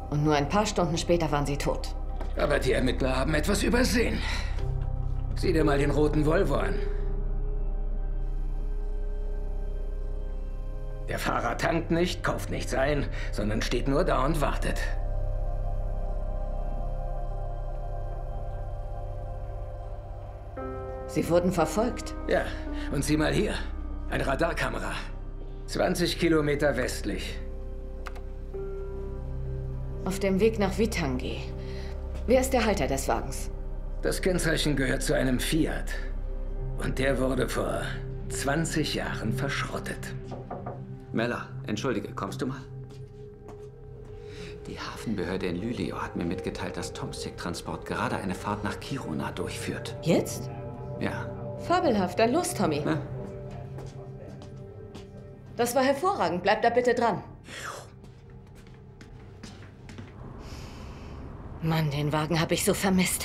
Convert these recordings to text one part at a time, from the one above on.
Und nur ein paar Stunden später waren sie tot. Aber die Ermittler haben etwas übersehen. Sieh dir mal den roten Volvo an. Der Fahrer tankt nicht, kauft nichts ein, sondern steht nur da und wartet. Sie wurden verfolgt. Ja, und sieh mal hier. Eine Radarkamera. 20 Kilometer westlich. Auf dem Weg nach Vittangi. Wer ist der Halter des Wagens? Das Kennzeichen gehört zu einem Fiat. Und der wurde vor 20 Jahren verschrottet. Mella, entschuldige, kommst du mal? Die Hafenbehörde in Luleå hat mir mitgeteilt, dass Tomsik-Transport gerade eine Fahrt nach Kiruna durchführt. Jetzt? Ja. Fabelhaft, dann los, Tommy. Na? Das war hervorragend. Bleib da bitte dran. Mann, den Wagen habe ich so vermisst.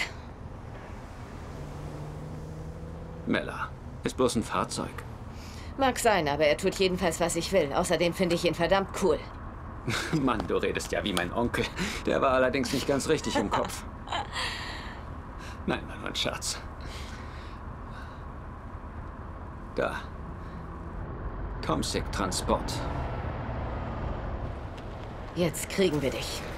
Mella, ist bloß ein Fahrzeug. Mag sein, aber er tut jedenfalls, was ich will. Außerdem finde ich ihn verdammt cool. Mann, du redest ja wie mein Onkel. Der war allerdings nicht ganz richtig im Kopf. Nein, war nur ein Scherz. Da. Tomsik Transport. Jetzt kriegen wir dich.